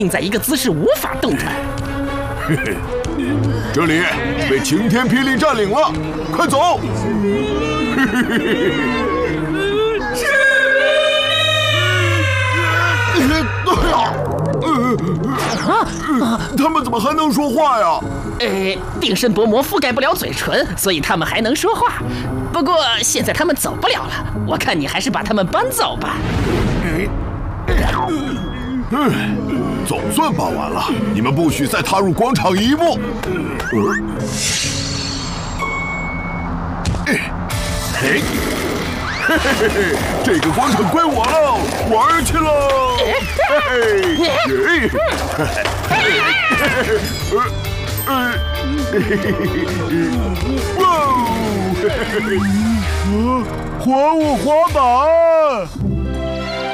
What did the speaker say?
定在一个姿势，无法动弹。 嘿嘿，这里被晴天霹雳占领了，快走！嘿嘿嘿嘿。他们怎么还能说话呀？ 定身薄膜覆盖不了嘴唇，所以他们还能说话。不过现在他们走不了了，我看你还是把他们搬走吧。 总算搬完了，你们不许再踏入广场一步。嘿，嘿嘿嘿嘿，这个广场归我了，玩去喽！哇！还我滑板！